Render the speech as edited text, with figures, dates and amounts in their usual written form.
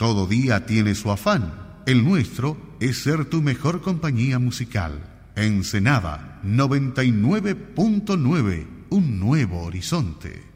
Todo día tiene su afán. El nuestro es ser tu mejor compañía musical. Ensenada 99.9, un nuevo horizonte.